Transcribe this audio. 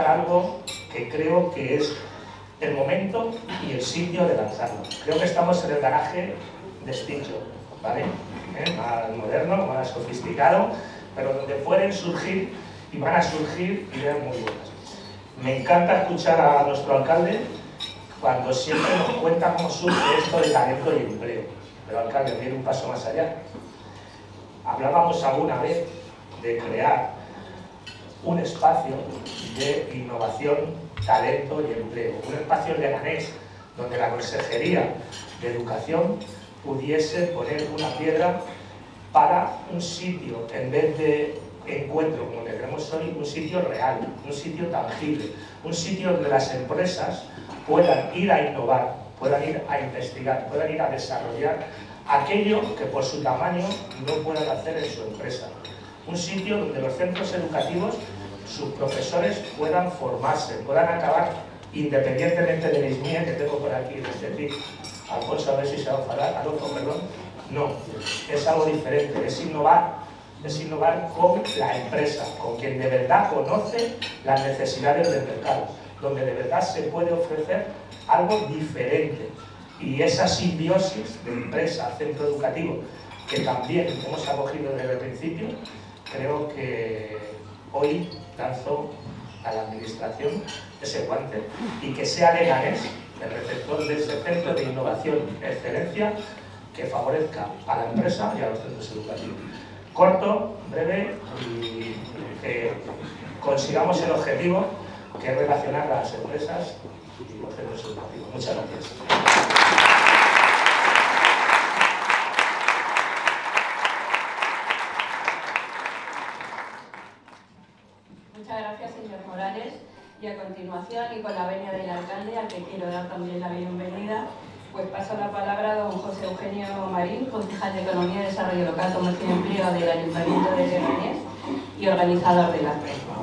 algo que creo que es el momento y el sitio de lanzarlo. Creo que estamos en el garaje de Steve Jobs, ¿vale? Más moderno, más sofisticado, pero donde pueden surgir y van a surgir ideas muy buenas. Me encanta escuchar a nuestro alcalde cuando siempre nos cuenta cómo surge esto de talento y empleo. Pero alcalde, viene un paso más allá. Hablábamos alguna vez de crear un espacio de innovación, talento y empleo. Un espacio en Leganés donde la Consejería de Educación pudiese poner una piedra para un sitio, en vez de encuentro como que tenemos hoy, un sitio real, un sitio tangible, un sitio donde las empresas puedan ir a innovar, puedan ir a investigar, puedan ir a desarrollar aquello que por su tamaño no puedan hacer en su empresa. Un sitio donde los centros educativos, sus profesores puedan formarse, puedan acabar, independientemente de la ismía que tengo por aquí, es decir, Alfonso, a ver si se va a enfadar, Alonso, perdón, no, es algo diferente, es innovar con la empresa, con quien de verdad conoce las necesidades del mercado, donde de verdad se puede ofrecer algo diferente. Y esa simbiosis de empresa, centro educativo, que también hemos acogido desde el principio, creo que hoy lanzo a la administración ese guante y que sea Leganés el receptor de ese centro de innovación y excelencia que favorezca a la empresa y a los centros educativos. Corto, breve y que consigamos el objetivo que es relacionar las empresas y los centros educativos. Muchas gracias. Muchas gracias, señor Morales. Y a continuación, y con la venia del alcalde, al que quiero dar también la bienvenida, pues paso la palabra a don José Eugenio Marín, concejal de Economía y Desarrollo Local, Comercio y Empleo del Ayuntamiento de Leganés y organizador del acto.